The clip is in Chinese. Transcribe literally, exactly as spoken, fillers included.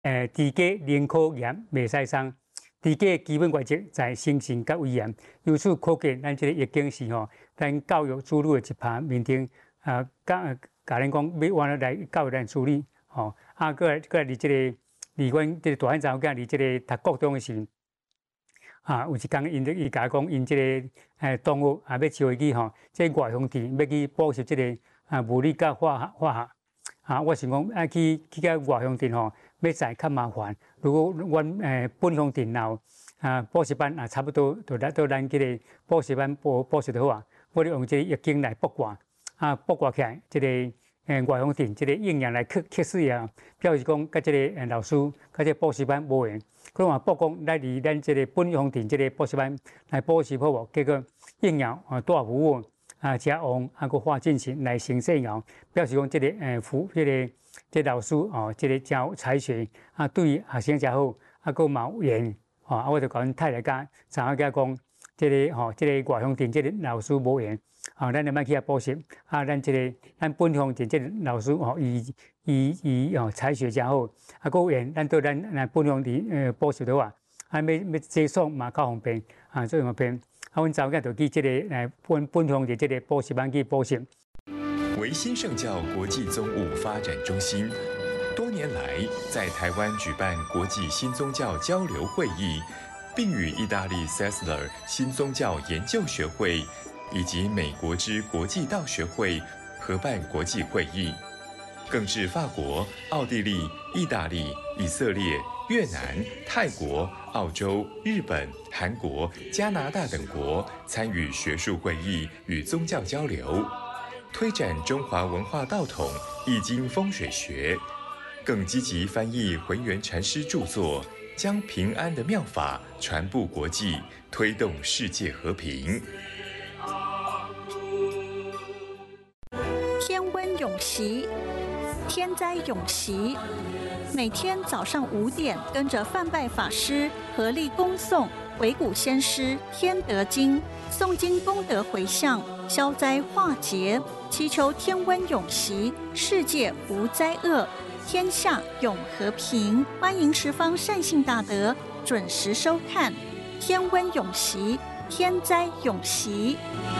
诶，猪价人口盐袂使送，猪价基本原则在生存甲威严。由此可见，咱这个疫情是吼，咱教育主路的一拍面顶啊，教教咱讲要往来教育咱处理吼，啊，过来过来，伫这个离阮这个大汉查某囝，伫这个读高中的时。 啊，有一天因伊甲讲，因即个诶动物啊要招伊去吼，即外乡田要去补习即个啊物理甲化学化学。啊，我想讲啊去去到外乡田吼，要载较麻烦。如果阮诶本乡田有啊补习班啊，差不多就来到咱即个补习班补补习就好啊。我哋用即个疫情来卜卦，啊卜卦起来，即个诶外乡田即个应用来测测试啊，表示讲甲即个诶老师甲即个补习班无缘。 可能报讲来离咱这个本乡田这个补习班来补习好无？结果应用啊大服务啊加旺啊个化进行来成绩后，表示讲这个诶服这个这个老师哦，这个教才学啊对学生真好，啊个嘛有缘吼啊，我就讲太太家查某囝讲，这个吼这个外乡田这个老师无缘。 啊，咱就莫去遐补习啊！咱即、这个咱本乡田即个老师吼，伊伊伊哦才学真好，啊，个缘咱对咱咱本乡田呃补习的话，啊，要要接送嘛较方便啊，所以方便。啊，阮查某囝就去即、这个呃本本乡田即个补习班去补习。 维新圣教国际宗务发展中心多年来在台湾举办国际新宗教交流会议，并与意大利 Sessler 新宗教研究学会。 以及美国之国际道学会合办国际会议，更至法国、奥地利、意大利、以色列、越南、泰国、澳洲、日本、韩国、加拿大等国参与学术会议与宗教交流，推展中华文化道统、易经风水学，更积极翻译浑元禅师著作，将平安的妙法传布国际，推动世界和平。 天温永习，天灾永习。每天早上五点，跟着范拜法师合力恭诵鬼谷先师《天德经》，诵经功德回向，消灾化劫，祈求天温永习，世界无灾厄，天下永和平。欢迎十方善信大德准时收看《天温永习》，天灾永习。